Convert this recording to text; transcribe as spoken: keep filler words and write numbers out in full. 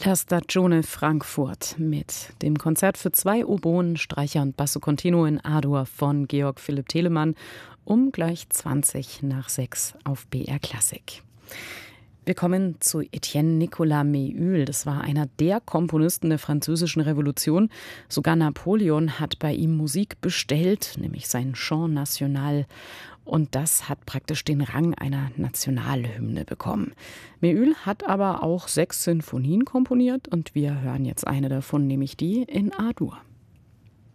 La Stagione Frankfurt mit dem Konzert für zwei Oboen, Streicher und Basso Continuo in A-Dur von Georg Philipp Telemann um gleich zwanzig nach sechs auf B R Klassik. Wir kommen zu Etienne Nicolas Méhul. Das war einer der Komponisten der Französischen Revolution. Sogar Napoleon hat bei ihm Musik bestellt, nämlich sein Chant National. Und das hat praktisch den Rang einer Nationalhymne bekommen. Méhul hat aber auch sechs Sinfonien komponiert und wir hören jetzt eine davon, nämlich die in A-Dur.